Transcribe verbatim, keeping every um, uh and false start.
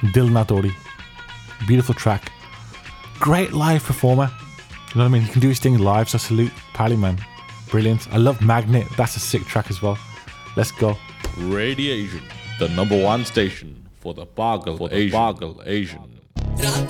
Dil Na Dori. Beautiful track. Great live performer. You know what I mean? He can do his thing live, so salute Pally, man. Brilliant. I love Magnet. That's a sick track as well. Let's go. Radiation, the number one station for the Bagel for the Asian. Bagel Asian.